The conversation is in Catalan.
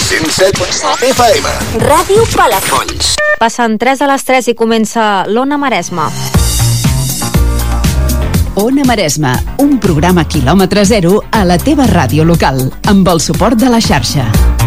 107.7 FM. Ràdio Palafolls. Passen 3 a les 3 i comença l'Ona Maresma. Ona Maresma, un programa quilòmetre zero a la teva ràdio local, amb el suport de la xarxa.